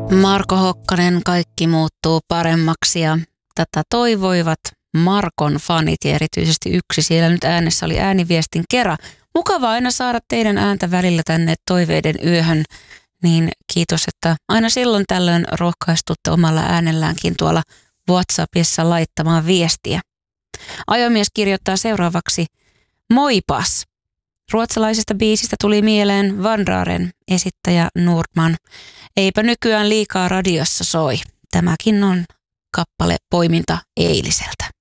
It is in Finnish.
Marko Hokkanen, kaikki muuttuu paremmaksi ja tätä toivoivat Markon fanit ja erityisesti yksi siellä nyt äänessä oli ääniviestin kera. Mukava aina saada teidän ääntä välillä tänne toiveiden yöhön, niin kiitos, että aina silloin tällöin rohkaistutte omalla äänelläänkin tuolla WhatsAppissa laittamaan viestiä. Ajomies kirjoittaa seuraavaksi: Moipas! Ruotsalaisesta biisistä tuli mieleen Vandraren esittäjä Nordman. Eipä nykyään liikaa radiossa soi. Tämäkin on kappale poiminta eiliseltä.